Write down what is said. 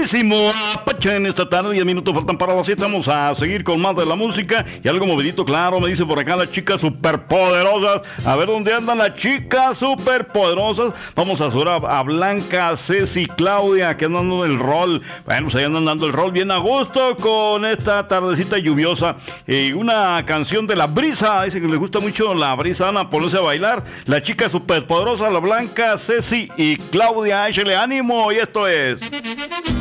Buenísimo, Apache, en esta tarde, 10 minutos faltan para las 7. Vamos a seguir con más de la música y algo movidito, claro, me dice por acá las chicas superpoderosas. A ver dónde andan las chicas superpoderosas. Vamos a subir a Blanca, Ceci, Claudia, que andan dando el rol. Bueno, pues ahí andan dando el rol bien a gusto con esta tardecita lluviosa. Una canción de La Brisa, dice que les gusta mucho La Brisa, van a ponerse a bailar. La chica superpoderosa, la Blanca, Ceci y Claudia, échale ánimo, y esto es...